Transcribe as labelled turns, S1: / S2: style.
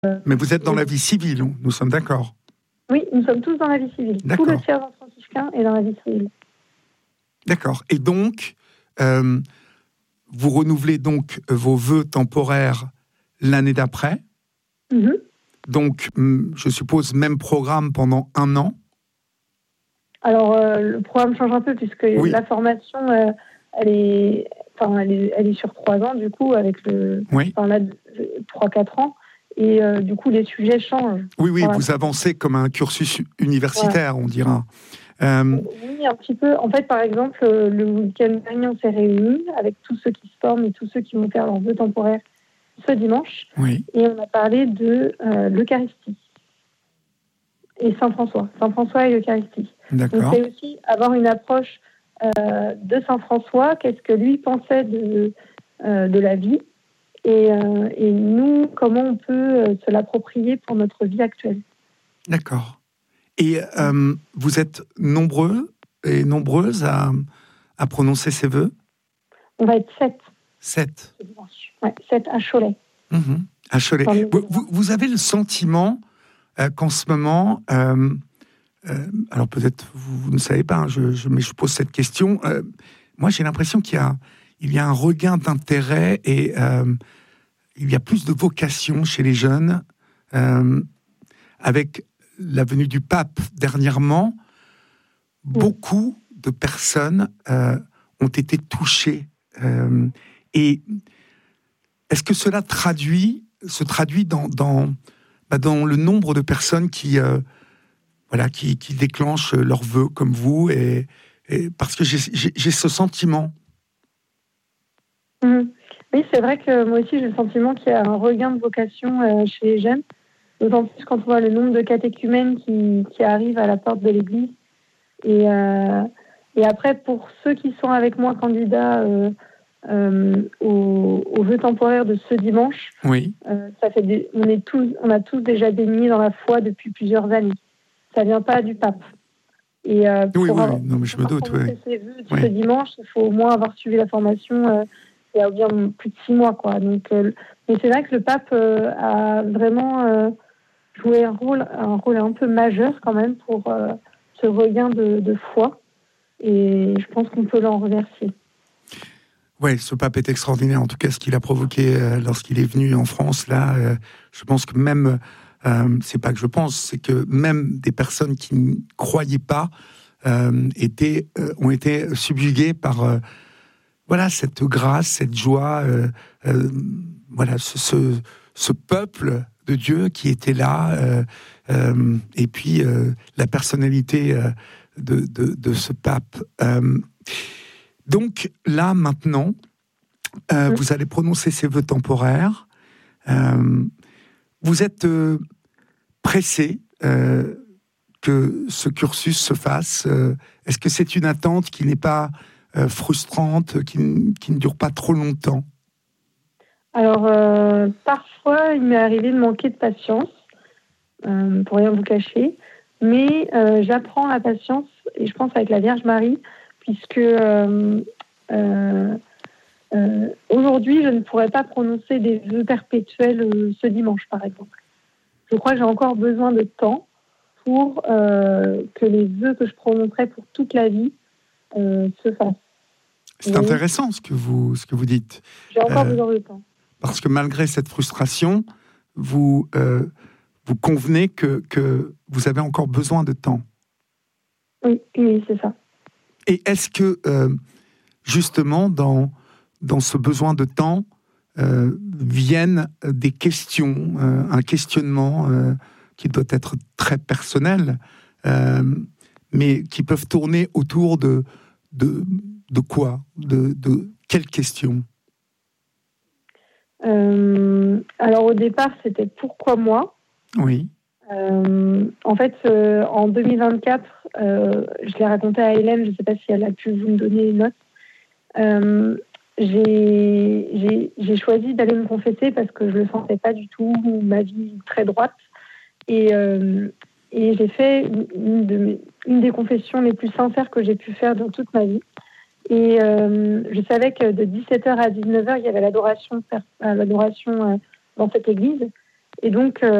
S1: Mais vous êtes dans la vie civile, nous sommes d'accord.
S2: Oui, nous sommes tous dans la vie civile.
S1: D'accord.
S2: Tout le tiers franciscain est dans la vie civile.
S1: D'accord. Et donc, vous renouvelez donc vos vœux temporaires l'année d'après.
S2: Mm-hmm.
S1: Donc, je suppose, même programme pendant 1 an.
S2: Alors, le programme change un peu puisque la formation, elle est sur 3 ans, du coup, avec 3-4 ans. Et du coup, les sujets changent.
S1: Oui, vous avancez comme un cursus universitaire, on dira.
S2: Oui, un petit peu. En fait, par exemple, le week-end dernier, on s'est réunis avec tous ceux qui se forment et tous ceux qui vont faire leurs vœux temporaires ce dimanche.
S1: Oui.
S2: Et on a parlé de l'Eucharistie et Saint-François. Saint-François et l'Eucharistie.
S1: D'accord.
S2: Donc, c'est aussi avoir une approche de Saint-François, qu'est-ce que lui pensait de la vie, et nous, comment on peut se l'approprier pour notre vie actuelle.
S1: D'accord. Et vous êtes nombreux et nombreuses à prononcer ces vœux?
S2: On va être 7.
S1: 7.
S2: Ouais, 7 à Cholet.
S1: Mmh. À Cholet. Vous avez le sentiment qu'en ce moment, alors peut-être vous ne savez pas, mais je pose cette question. Moi, j'ai l'impression qu'il y a un regain d'intérêt et il y a plus de vocation chez les jeunes avec la venue du pape dernièrement. Beaucoup de personnes ont été touchées. Et est-ce que cela se traduit dans le nombre de personnes qui déclenchent leurs vœux comme vous, et parce que j'ai ce sentiment.
S2: Oui, c'est vrai que moi aussi j'ai le sentiment qu'il y a un regain de vocation chez les jeunes, d'autant plus quand on voit le nombre de catéchumènes qui arrivent à la porte de l'église. Et après, pour ceux qui sont avec moi candidats au vœu temporaire de ce dimanche,
S1: oui.
S2: On a tous déjà baigné dans la foi depuis plusieurs années. Ça vient pas du pape. Et
S1: non, mais je me doute.
S2: Ces vœux ce dimanche, il faut au moins avoir suivi la formation il y a bien plus de 6 mois, quoi. Donc, mais c'est vrai que le pape a vraiment joué un rôle un peu majeur quand même pour ce regain de foi. Et je pense qu'on peut l'en remercier.
S1: Oui, ce pape est extraordinaire. En tout cas, ce qu'il a provoqué lorsqu'il est venu en France, là, je pense que même, c'est pas que je pense, c'est que même des personnes qui ne croyaient pas ont été subjuguées par cette grâce, cette joie, ce peuple de Dieu qui était là, et puis la personnalité de ce pape. Donc là, maintenant, vous allez prononcer ces vœux temporaires. Vous êtes pressé que ce cursus se fasse. Est-ce que c'est une attente qui n'est pas frustrante, qui ne dure pas trop longtemps?
S2: Alors, parfois, il m'est arrivé de manquer de patience, pour rien vous cacher. Mais j'apprends la patience, et je pense avec la Vierge Marie, puisque aujourd'hui, je ne pourrais pas prononcer des vœux perpétuels ce dimanche, par exemple. Je crois que j'ai encore besoin de temps pour que les vœux que je prononcerai pour toute la vie se fassent.
S1: C'est intéressant ce que vous dites.
S2: J'ai encore besoin de temps.
S1: Parce que malgré cette frustration, vous convenez que vous avez encore besoin de temps.
S2: Oui, c'est ça.
S1: Et est-ce que, justement, dans ce besoin de temps, viennent des questions, un questionnement qui doit être très personnel, mais qui peuvent tourner autour de quoi? De quelles questions?
S2: Alors, au départ, c'était pourquoi moi? Oui. En fait, en 2024, je l'ai raconté à Hélène, je ne sais pas si elle a pu vous me donner une note. J'ai choisi d'aller me confesser parce que je ne le sentais pas du tout, ma vie très droite. Et j'ai fait une des confessions les plus sincères que j'ai pu faire dans toute ma vie. Et je savais que de 17h à 19h, il y avait l'adoration dans cette église. Et donc,